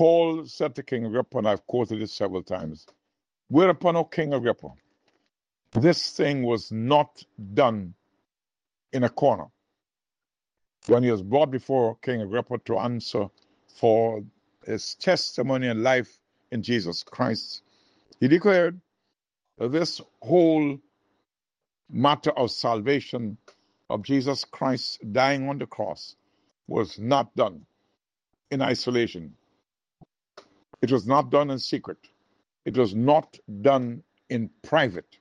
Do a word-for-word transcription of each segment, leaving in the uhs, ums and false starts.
Paul said to King Agrippa, and I've quoted it several times, whereupon, O King Agrippa, this thing was not done in a corner. When he was brought before King Agrippa to answer for his testimony and life in Jesus Christ, he declared that this whole matter of salvation of Jesus Christ dying on the cross was not done in isolation. It was not done in secret. It was not done in private.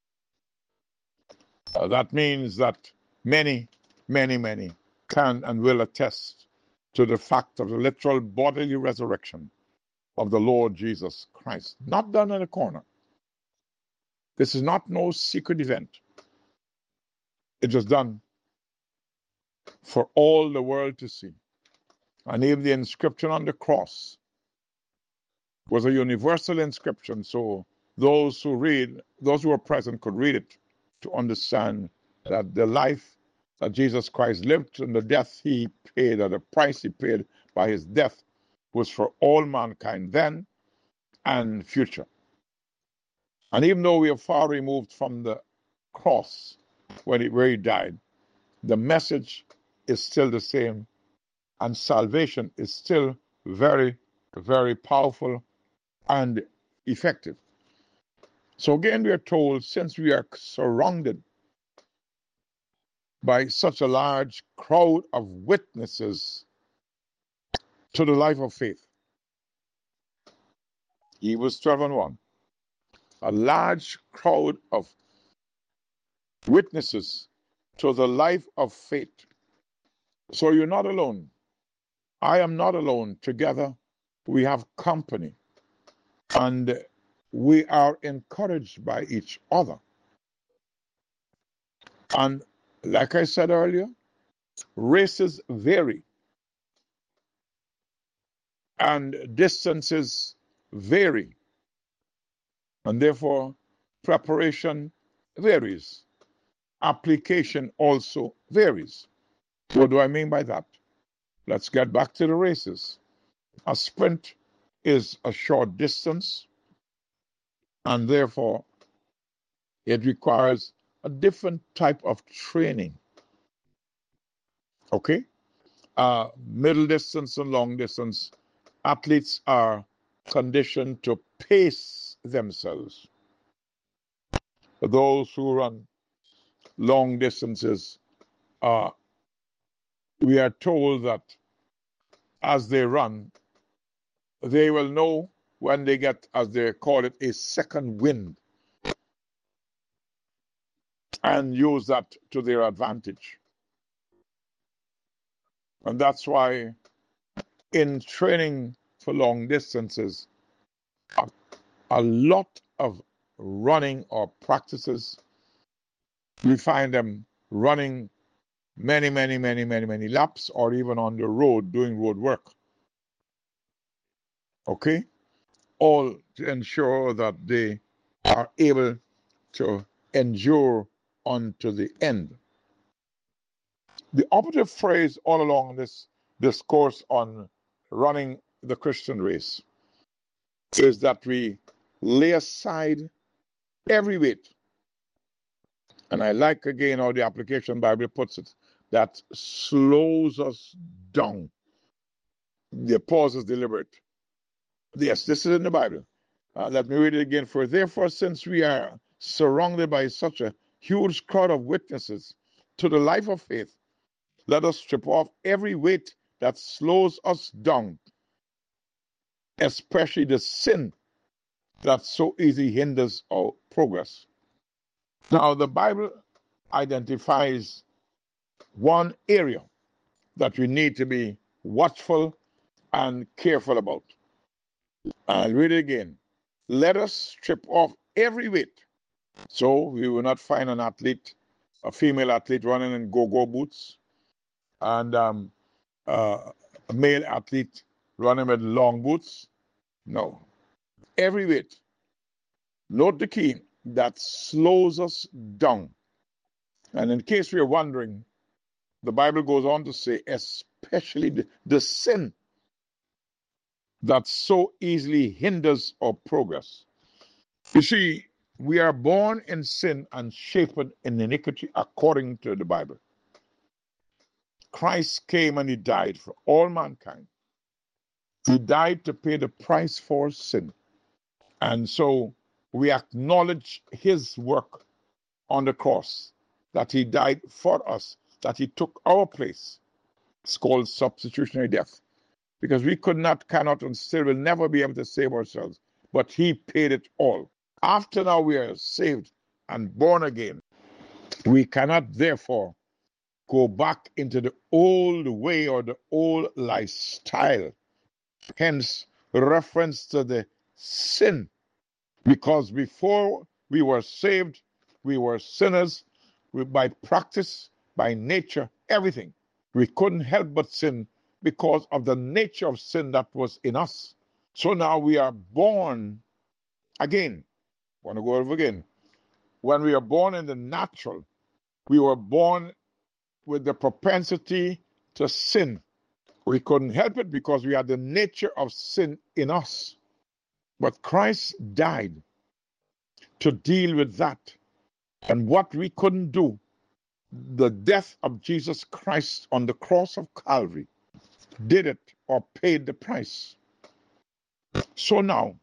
Uh, that means that many, many, many can and will attest to the fact of the literal bodily resurrection of the Lord Jesus Christ. Not done in a corner. This is not no secret event. It was done for all the world to see. And even the inscription on the cross was a universal inscription, so those who read, those who were present could read it to understand that the life that Jesus Christ lived and the death he paid, or the price he paid by his death, was for all mankind then and future. And even though we are far removed from the cross when he, where he died, the message is still the same, and salvation is still very, very powerful and effective. So again, we are told, since we are surrounded by such a large crowd of witnesses to the life of faith, Hebrews twelve and one, a large crowd of witnesses to the life of faith. So you're not alone. I am not alone. Together we have company, and we are encouraged by each other. And like I said earlier, races vary and distances vary, and therefore preparation varies. Application also varies. What do I mean by that? Let's get back to the races. A sprint is a short distance, and therefore it requires a different type of training. Okay? Uh, middle distance and long distance, athletes are conditioned to pace themselves. For those who run long distances, uh, we are told that as they run, they will know when they get, as they call it, a second wind, and use that to their advantage. And that's why in training for long distances, a, a lot of running or practices, we find them running many, many, many, many, many laps, or even on the road doing road work. Okay? All to ensure that they are able to endure unto the end. The operative phrase all along this discourse on running the Christian race is that we lay aside every weight. And I like again how the Application Bible puts it, that slows us down. The pause is deliberate. Yes, this is in the Bible. Uh, let me read it again. For therefore, since we are surrounded by such a huge crowd of witnesses to the life of faith, let us strip off every weight that slows us down, especially the sin that so easily hinders our progress. Now, the Bible identifies one area that we need to be watchful and careful about. I'll read it again. Let us strip off every weight. So we will not find an athlete, a female athlete running in go-go boots, and um, uh, a male athlete running with long boots. No. Every weight. Note the key, that slows us down. And in case we are wondering, the Bible goes on to say, especially the, the sin that so easily hinders our progress. You see, we are born in sin and shaped in iniquity according to the Bible. Christ came and he died for all mankind. He died to pay the price for sin. And so we acknowledge his work on the cross, that he died for us, that he took our place. It's called substitutionary death. Because we could not, cannot, and still will never be able to save ourselves. But he paid it all. After now we are saved and born again, we cannot therefore go back into the old way or the old lifestyle. Hence, reference to the sin. Because before we were saved, we were sinners by practice, by nature, everything. We couldn't help but sin because of the nature of sin that was in us. So now we are born again. I want to go over again. When we are born in the natural, we were born with the propensity to sin. We couldn't help it because we had the nature of sin in us. But Christ died to deal with that. And what we couldn't do, the death of Jesus Christ on the cross of Calvary did it or paid the price. So now,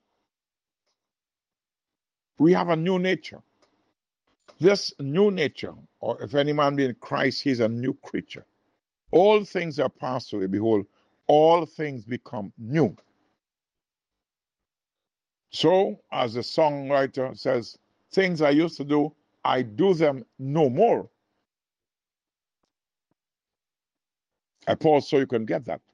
we have a new nature. This new nature, or if any man be in Christ, he is a new creature. All things are passed away. Behold, all things become new. So, as the songwriter says, things I used to do, I do them no more. I pause so you can get that.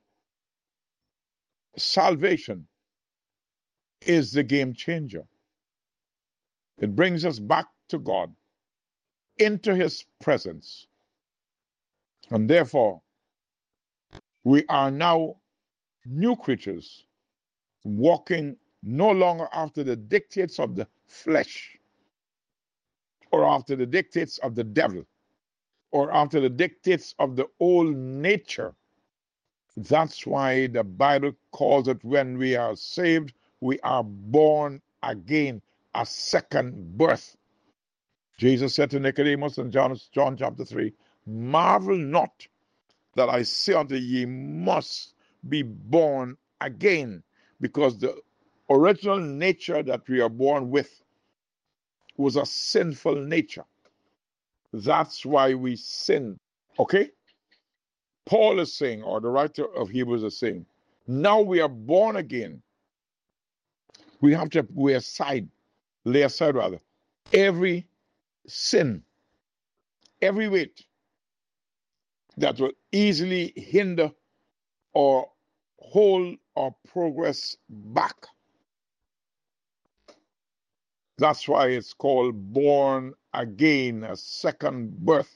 Salvation is the game changer. It brings us back to God, into his presence. And therefore, we are now new creatures, walking no longer after the dictates of the flesh, or after the dictates of the devil, or after the dictates of the old nature. That's why the Bible calls it, when we are saved, we are born again, a second birth. Jesus said to Nicodemus in John, John chapter three, marvel not that I say unto ye, must be born again, because the original nature that we are born with was a sinful nature. That's why we sin. Okay? Paul is saying, or the writer of Hebrews is saying, now we are born again. We have to lay aside, lay aside rather, every sin, every weight that will easily hinder or hold our progress back. That's why it's called born again, a second birth.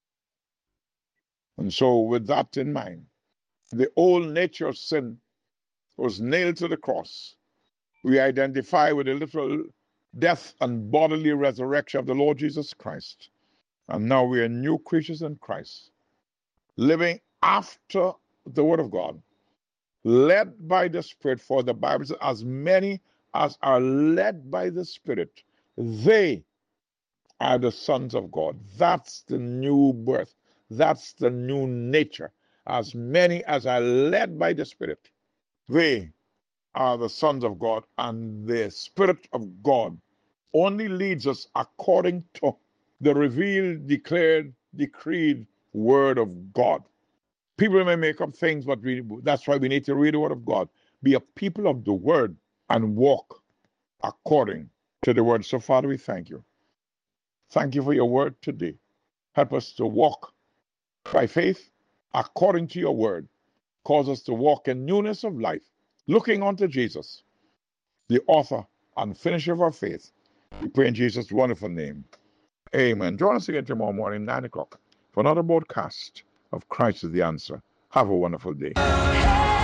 And so with that in mind, the old nature of sin was nailed to the cross. We identify with the literal death and bodily resurrection of the Lord Jesus Christ. And now we are new creatures in Christ, living after the Word of God, led by the Spirit. For the Bible says, as many as are led by the Spirit, they are the sons of God. That's the new birth. That's the new nature. As many as are led by the Spirit, they are the sons of God, and the Spirit of God only leads us according to the revealed, declared, decreed Word of God. People may make up things, but we, that's why we need to read the Word of God. Be a people of the Word and walk according to the Word. So, Father, we thank you. Thank you for your Word today. Help us to walk by faith according to your Word. Cause us to walk in newness of life, looking unto Jesus, the author and finisher of our faith. We pray in Jesus' wonderful name. Amen. Join us again tomorrow morning, nine o'clock, for another broadcast of Christ is the Answer. Have a wonderful day.